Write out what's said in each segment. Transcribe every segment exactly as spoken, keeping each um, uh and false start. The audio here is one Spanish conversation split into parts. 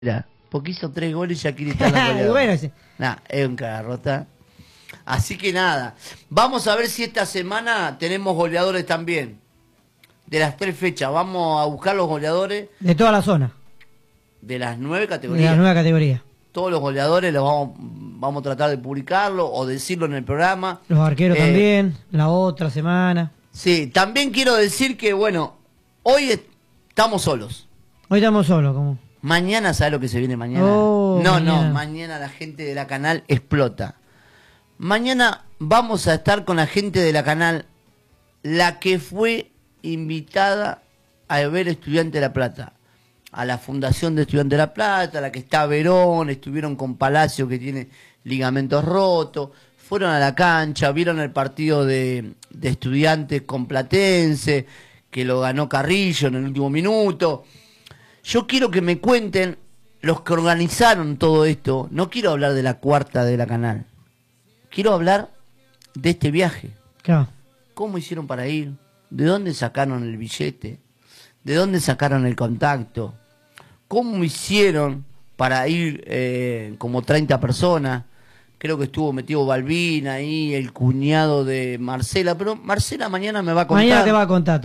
Mira, porque hizo tres goles y ya quiere estar la goleadora. Bueno, sí. Nah, es un cagarrota. Así que nada, vamos a ver si esta semana tenemos goleadores también. De las tres fechas, vamos a buscar los goleadores. De toda la zona. De las nueve De categorías. la nueva categoría. Todos los goleadores los vamos, vamos a tratar de publicarlo o decirlo en el programa. Los arqueros Eh, también, la otra semana. Sí, también quiero decir que, bueno, hoy estamos solos. Hoy estamos solos, como. Mañana, ¿sabes lo que se viene mañana? Oh, no, mañana. no, mañana la gente de la canal explota. Mañana vamos a estar con la gente de la canal, la que fue invitada a ver Estudiante de La Plata, a la Fundación de Estudiante de La Plata, la que está Verón, estuvieron con Palacio que tiene ligamentos rotos, fueron a la cancha, vieron el partido de, de Estudiantes con Platense, que lo ganó Carrillo en el último minuto. Yo quiero que me cuenten los que organizaron todo esto. No quiero hablar de la cuarta de la canal. Quiero hablar de este viaje. Claro. ¿Cómo hicieron para ir? ¿De dónde sacaron el billete? ¿De dónde sacaron el contacto? ¿Cómo hicieron para ir eh, como treinta personas? Creo que estuvo metido Balbín ahí, el cuñado de Marcela. Pero Marcela mañana me va a contar. Mañana te va a contar.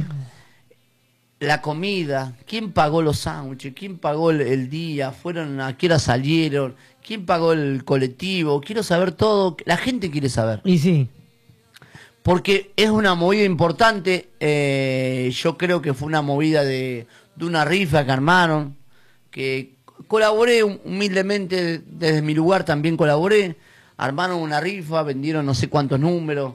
La comida, quién pagó los sándwiches, quién pagó el, el día, fueron a qué hora salieron, quién pagó el colectivo, quiero saber todo, la gente quiere saber. Y sí. Porque es una movida importante, eh, yo creo que fue una movida de, de una rifa que armaron, que colaboré humildemente desde mi lugar, también colaboré, armaron una rifa, vendieron no sé cuántos números,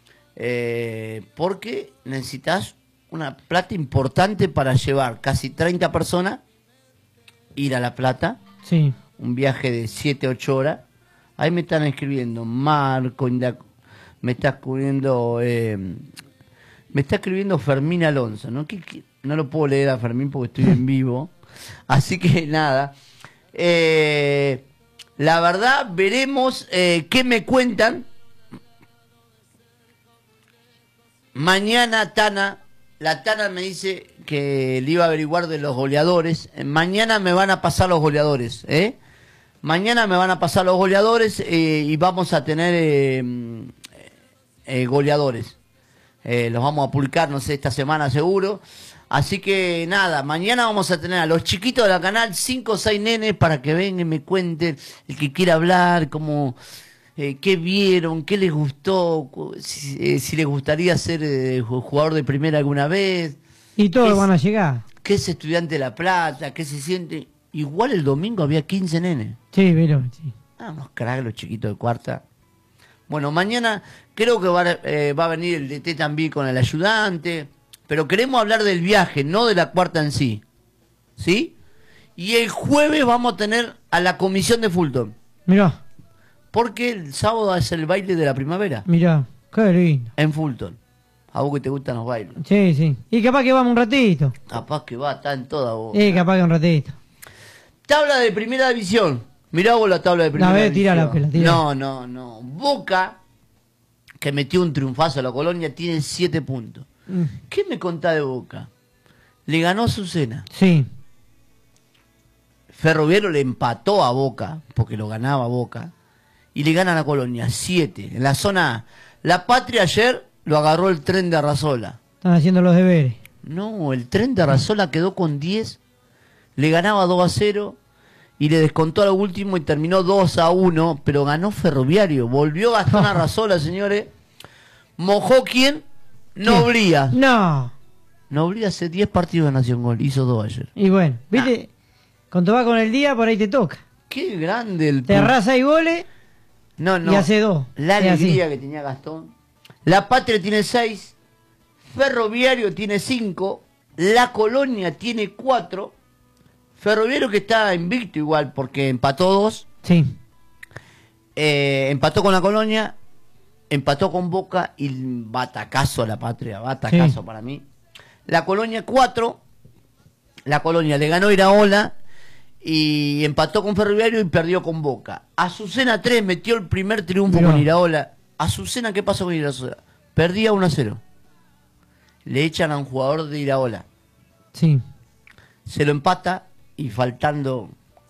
eh, porque necesitas una plata importante para llevar casi treinta personas, ir a La Plata, Sí. un viaje de siete, ocho horas. Ahí me están escribiendo Marco, Inda- me está escribiendo, eh, me está escribiendo Fermín Alonso, ¿no? ¿Qué- qué? No lo puedo leer a Fermín porque estoy en vivo. Así que nada. Eh, la verdad, veremos eh, qué me cuentan. Mañana, Tana. La Tana me dice que le iba a averiguar de los goleadores. Eh, Mañana me van a pasar los goleadores, ¿eh? Mañana me van a pasar los goleadores eh, y vamos a tener eh, eh, goleadores. Eh, los vamos a publicar, no sé, esta semana seguro. Así que nada, mañana vamos a tener a los chiquitos de la canal, cinco o seis nenes, para que vengan y me cuenten, el que quiera hablar, cómo... Eh, qué vieron, qué les gustó, si, eh, si les gustaría ser eh, jugador de primera alguna vez. Y todos ¿Qué es- van a llegar. ¿Qué es Estudiante de La Plata? ¿Qué se siente? Igual el domingo había quince nenes. Sí, pero sí. Ah, unos cracks los chiquitos de cuarta. Bueno, mañana creo que va, a- eh, va a venir el D T también con el ayudante. Pero queremos hablar del viaje, no de la cuarta en sí. ¿Sí? Y el jueves vamos a tener a la comisión de Fulton. Mirá, Porque el sábado es el baile de la primavera. mirá. Qué lindo. En Fulton. A vos que te gustan los bailes. Sí, sí. Y capaz que vamos un ratito. Capaz que va, está en toda vos. Sí, capaz que un ratito. Tabla de primera división. Mirá vos la tabla de primera vez, división. tira la pela, tira. No, no, no. Boca, que metió un triunfazo a la Colonia, tiene siete puntos. Mm. ¿Qué me contá de Boca? Le ganó a Azucena. Sí. Ferroviario le empató a Boca, porque lo ganaba Boca. Y le gana a la Colonia, siete. En la zona A. La Patria ayer lo agarró el tren de Arrazola. Están haciendo los deberes. No, el tren de Arrazola quedó con diez, le ganaba dos a cero y le descontó a lo último y terminó dos a uno, pero ganó Ferroviario. Volvió Gastón Arrazola, señores. ¿Mojó quién? Noblía. No. Noblía hace diez partidos de Nación Gol, hizo dos ayer. Y bueno, viste, cuando vas con el día, por ahí te toca. Qué grande el... Te arrasa y goles No, no. y hace dos. La Es así. alegría que tenía Gastón. La Patria tiene seis, Ferroviario tiene cinco, La Colonia tiene cuatro, Ferroviario que está invicto igual porque empató dos, Sí. eh, empató con La Colonia, empató con Boca y batacazo a La Patria, batacazo Sí. para mí. La Colonia cuatro, La Colonia le ganó Iraola y empató con Ferroviario y perdió con Boca. Azucena tres metió el primer triunfo Mirá. con Iraola. Azucena, ¿qué pasó con Iraola? Perdía uno a cero. Le echan a un jugador de Iraola. Sí. Se lo empata y faltando